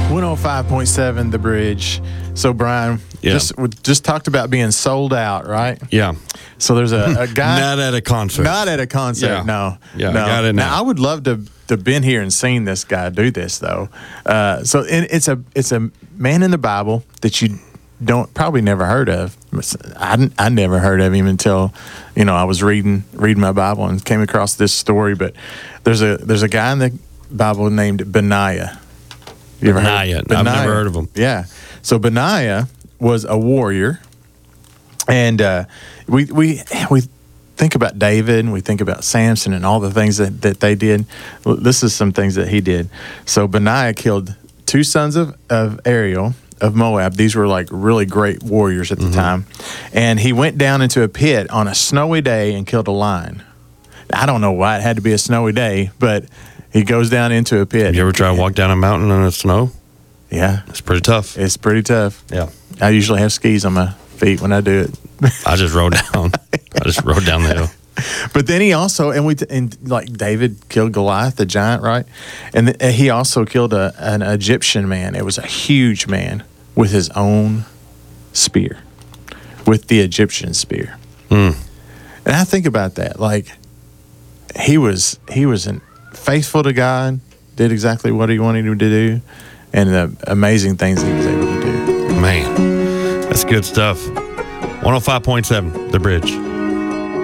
105.7 The Bridge. So, Brian, we just talked about being sold out, right? Yeah. So there's a guy. Not at a concert. Not at a concert, Yeah. no. Yeah, no. I got it now. I would love to been here and seen this guy do this, though. It's a man in the Bible that you probably never heard of. I never heard of him until, I was reading my Bible and came across this story. But there's a guy in the Bible named Benaiah. You ever heard of Benaiah? I've never heard of him. Yeah. So Benaiah was a warrior, and we think about David and we think about Samson and all the things that they did. This is some things that he did. So Benaiah killed 2 sons of Ariel of Moab. These were like really great warriors at the time. And he went down into a pit on a snowy day and killed a lion. I don't know why it had to be a snowy day, but he goes down into a pit. Have you ever tried to walk down a mountain in the snow? Yeah. It's pretty tough. It's pretty tough. Yeah. I usually have skis on my feet when I do it. I just rode down. The hill. But then he also, like David killed Goliath, the giant, right? And he also killed an Egyptian man. It was a huge man with his own spear, with the Egyptian spear. And I think about that. Like, he was faithful to God, did exactly what he wanted him to do, and the amazing things he was able to do. Man, that's good stuff. 105.7, The Bridge.